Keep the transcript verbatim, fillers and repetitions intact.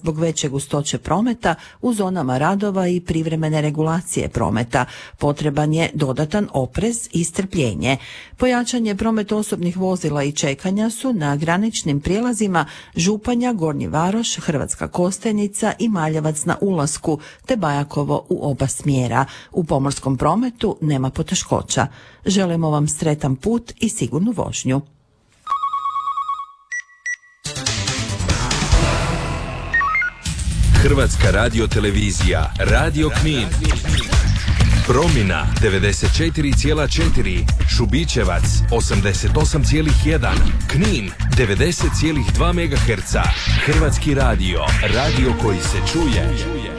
zbog veće gustoće prometa u zonama radova i privremene regulacije prometa. Potreban je dodatan oprez i strpljenje. Pojačanje prometa osobnih vozila i čekanja su na graničnim prijelazima Županja, Gornji Varoš, Hrvatska Kostajnica i Maljevac na ulasku, te Bajakovo u oba smjera. U pomorskom prometu nema poteškoća. Želimo vam sretan put i sigurnu vožnju. Hrvatska radiotelevizija, Radio Knin. Promina devedeset četiri zarez četiri, Šubićevac osamdeset osam zarez jedan, Knin devedeset zarez dva megaherca. Hrvatski radio, radio koji se čuje.